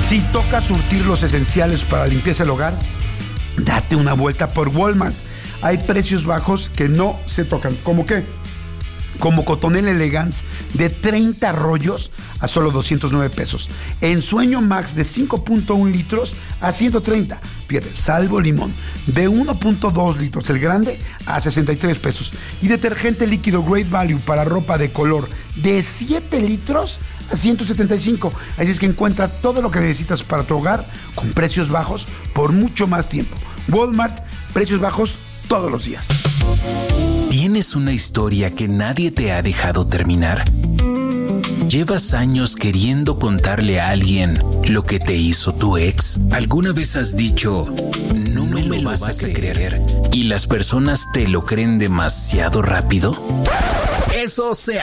Si toca surtir los esenciales para la limpieza del hogar, date una vuelta por Walmart. Hay precios bajos que no se tocan. ¿Cómo qué? Como Cotonel Elegance de 30 rollos a solo 209 pesos. Ensueño Max de 5.1 litros a 130. Fíjate, salvo limón de 1.2 litros, el grande, a 63 pesos. Y detergente líquido Great Value para ropa de color de 7 litros a 175. Así es que encuentra todo lo que necesitas para tu hogar con precios bajos por mucho más tiempo. Walmart, precios bajos todos los días. ¿Tienes una historia que nadie te ha dejado terminar? ¿Llevas años queriendo contarle a alguien lo que te hizo tu ex? ¿Alguna vez has dicho, no me lo vas a creer? ¿Y las personas te lo creen demasiado rápido? Eso se